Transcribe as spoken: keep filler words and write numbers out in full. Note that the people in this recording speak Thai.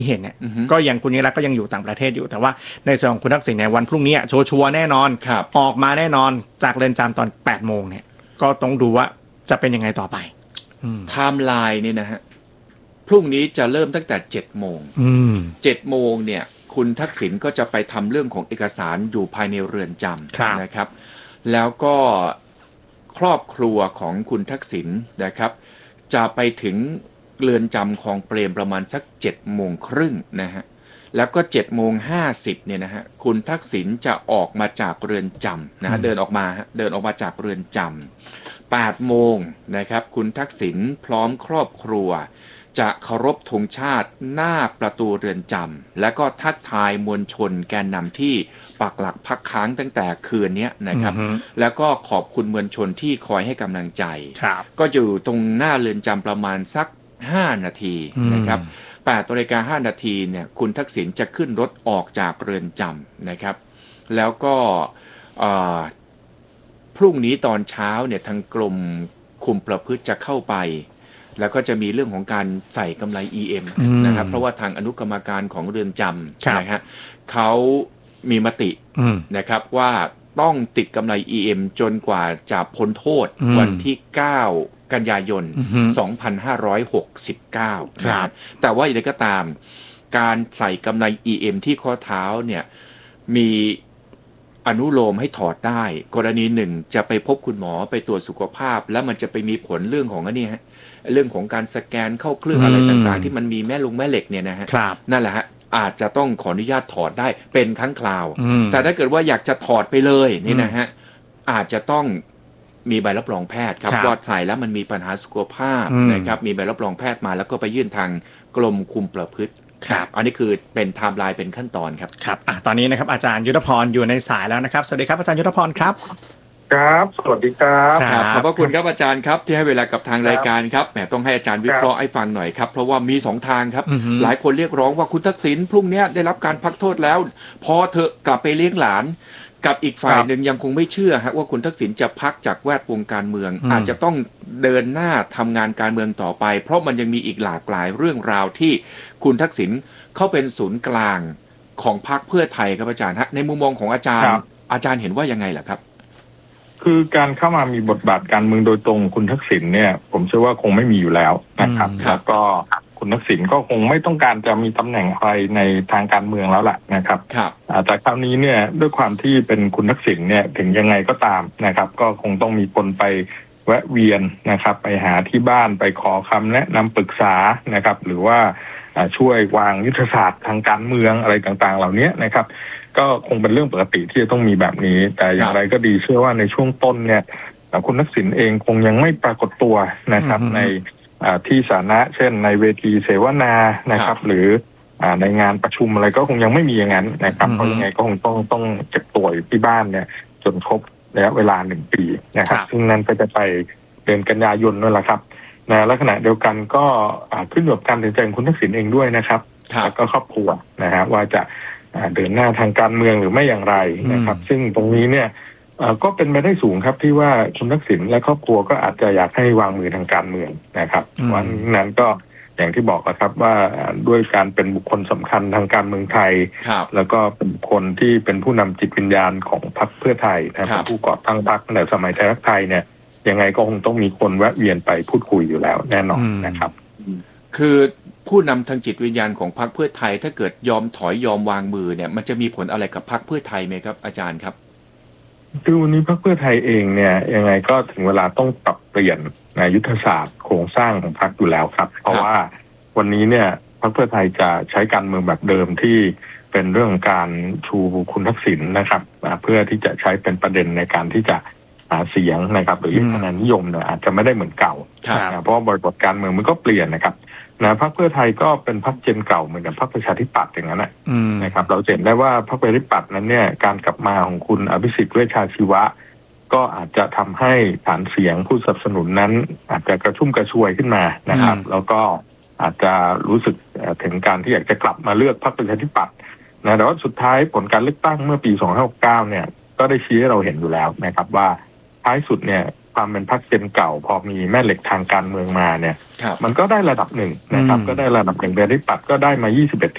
เห็นเนี่ยก็ยังคุณยิ่งรักษณ์ก็ยังอยู่ต่างประเทศอยู่แต่ว่าในส่วนของคุณทักษิณในวันพรุ่งนี้ชัวร์ๆแน่นอนออกมาแน่นอนจากเรือนจำตอนแปดโมงเนี่ยก็ต้องดูว่าจะเป็นยังไงต่อไปไทม์ไลน์เนี่ยนะฮะพรุ่งนี้จะเริ่มตั้งแต่เจ็ดโมงเจ็ดโมงเนี่ยคุณทักษิณก็จะไปทำเรื่องของเอกสารอยู่ภายในเรือนจำนะครับแล้วก็ครอบครัวของคุณทักษิณนะครับจะไปถึงเรือนจำคลองเปรมประมาณสักเจ็ดโมงครึ่งนะฮะแล้วก็เจ็ดโมงห้าสิบเนี่ยนะฮะคุณทักษิณจะออกมาจากเรือนจำนะฮะเดินออกมาเดินออกมาจากเรือนจำแปดโมงนะครับคุณทักษิณพร้อมครอบครัวจะเคารพธงชาติหน้าประตูเรือนจำและก็ทักทายมวลชนแกนนำที่ปักหลักพักค้างตั้งแต่คืนนี้นะครับแล้วก็ขอบคุณมวลชนที่คอยให้กำลังใจก็อยู่ตรงหน้าเรือนจำประมาณสักห้านาทีนะครับแปดนาฬิกาห้านาทีเนี่ยคุณทักษิณจะขึ้นรถออกจากเรือนจำนะครับแล้วก็พรุ่งนี้ตอนเช้าเนี่ยทางกรมคุมประพฤติจะเข้าไปแล้วก็จะมีเรื่องของการใส่กำไร อี เอ็ม นะครับเพราะว่าทางอนุกรรมการของเรือนจำนะฮะเขามีมตินะครับว่าต้องติดกำไร อี เอ็ม จนกว่าจะพ้นโทษวันที่เก้ากันยายนสองพันห้าร้อยหกสิบเก้าครับแต่ว่าอย่างไรก็ตามการใส่กำไร อี เอ็ม ที่ข้อเท้าเนี่ยมีอนุโลมให้ถอดได้กรณีหนึ่งจะไปพบคุณหมอไปตรวจสุขภาพแล้วมันจะไปมีผลเรื่องของอันนี้ฮะเรื่องของการสแกนเข้าเครื่องอะไรต่างๆที่มันมีแม่ลงแม่เหล็กเนี่ยนะฮะนั่นแหละฮะอาจจะต้องขออนุญาตถอดได้เป็นครั้งคราวแต่ถ้าเกิดว่าอยากจะถอดไปเลยนี่นะฮะอาจจะต้องมีใบรับรองแพทย์ครับว่าใส่แล้วมันมีปัญหาสุขภาพนะครับมีใบรับรองแพทย์มาแล้วก็ไปยื่นทางกรมคุมประพฤติครับอันนี้คือเป็นไทม์ไลน์เป็นขั้นตอนครับครับอ่ะตอนนี้นะครับอาจารย์ยุทธพรอยู่ในสายแล้วนะครับสวัสดีครับอาจารย์ยุทธพรครับครับสวัสดีครับขอบพระคุณครับอาจารย์ครับที่ให้เวลากับทางรายการครับแหมต้องให้อาจารย์วิเคราะห์ให้ฟังหน่อยครับเพราะว่ามีสองทางครับหลายคนเรียกร้องว่าคุณทักษิณพรุ่งนี้ได้รับการพักโทษแล้วพอเถอะกลับไปเลี้ยงหลานกับอีกฝ่ายหนึ่งยังคงไม่เชื่อฮะว่าคุณทักษิณจะพักจากแวดวงการเมืองอาจจะต้องเดินหน้าทำงานการเมืองต่อไปเพราะมันยังมีอีกหลากหลายเรื่องราวที่คุณทักษิณเขาเป็นศูนย์กลางของพรรคเพื่อไทยครับอาจารย์ฮะในมุมมองของอาจารย์อาจารย์เห็นว่ายังไงล่ะครับคือการเข้ามามีบทบาทการเมืองโดยตรงคุณทักษิณเนี่ยผมเชื่อว่าคงไม่มีอยู่แล้วนะครับแล้วก็คุณทักษิณก็คงไม่ต้องการจะมีตำแหน่งอะไรในทางการเมืองแล้วล่ะนะครับแต่คราวนี้เนี่ยด้วยความที่เป็นคุณทักษิณเนี่ยถึงยังไงก็ตามนะครับก็คงต้องมีคนไปแวะเวียนนะครับไปหาที่บ้านไปขอคำแนะนำปรึกษานะครับหรือว่าช่วยวางยุทธศาสตร์ทางการเมืองอะไรต่างๆเหล่านี้นะครับก็คงเป็นเรื่องปกติที่จะต้องมีแบบนี้แต่อย่างไรก็ดีเชื่อว่าในช่วงต้นเนี่ยคุณทักษิณเองคงยังไม่ปรากฏตัวนะครับในที่สาธารณะเช่นในเวทีเสวนานะครับหรือในงานประชุมอะไรก็คงยังไม่มีอย่างนั้นนะครับเพราะยังไงก็คงต้องต้องเก็บตัวอยู่ที่บ้านเนี่ยจนครบระยะเวลาหนึ่งปีนะครับซึ่งนั้นก็จะไปเดือนกันยายนนั่นแหละครับในลักษณะเดียวกันก็ขึ้นอยู่กับการตัดสินใจของคุณทักษิณเองด้วยนะครับแล้วก็ครอบครัวนะฮะว่าจะเดินหน้าทางการเมืองหรือไม่อย่างไรนะครับซึ่งตรงนี้เนี่ยก็เป็นไปได้สูงครับที่ว่าคุณทักษิณและครอบครัวก็อาจจะอยากให้วางมือทางการเมืองนะครับวันนั้นก็อย่างที่บอกนะครับว่าด้วยการเป็นบุคคลสำคัญทางการเมืองไทยแล้วก็เป็นคนที่เป็นผู้นำจิตวิญญาณของพรรคเพื่อไทยนะครับผู้ก่อตั้งพรรคตั้งแต่สมัยไทยรักไทยเนี่ยยังไงก็คงต้องมีคนแวะเวียนไปพูดคุยอยู่แล้วแน่นอนนะครับคือผู้นำทางจิตวิญญาณของพรรคเพื่อไทยถ้าเกิดยอมถอยยอมวางมือเนี่ยมันจะมีผลอะไรกับพรรคเพื่อไทยไหมครับอาจารย์ครับคือวันนี้พรรคเพื่อไทยเองเนี่ยยังไงก็ถึงเวลาต้องปรับเปลี่ยนในยุทธศาสตร์โครงสร้างของพรรคอยู่แล้วครับเพราะว่าวันนี้เนี่ยพรรคเพื่อไทยจะใช้การเมืองแบบเดิมที่เป็นเรื่องการชูคุณทักษิณนะครับเพื่อที่จะใช้เป็นประเด็นในการที่จะหาเสียงนะครับหรือคะแนนนิยมเนี่ยอาจจะไม่ได้เหมือนเก่าเพราะบริบทการเมืองมันก็เปลี่ยนนะครับนะพรรคเพื่อไทยก็เป็นพรรคเจนเก่าเหมือนกับพรรคประชาธิปัตย์อย่างนั้นนะครับเราเห็นได้ว่าพรรคประชาธิปัตย์นั้นเนี่ยการกลับมาของคุณอภิสิทธิ์เวชชาชีวะก็อาจจะทำให้ฐานเสียงผู้สนับสนุนนั้นอาจจะกระชุ่มกระชวยขึ้นมานะครับแล้วก็อาจจะรู้สึกถึงการที่อยากจะกลับมาเลือกพรรคประชาธิปัตย์นะแต่ว่าสุดท้ายผลการเลือกตั้งเมื่อปีสองพันห้าร้อยหกสิบเก้าเนี่ยก็ได้ชี้ให้เราเห็นอยู่แล้วนะครับว่าท้ายสุดเนี่ยความเป็นพรรคเจนเก่าพอมีแม่เหล็กทางการเมืองมาเนี่ยมันก็ได้ระดับหนึ่งนะครับก็ได้ระดับหนึ่งประชาธิปัตย์ก็ได้มายี่สิบเอ็ด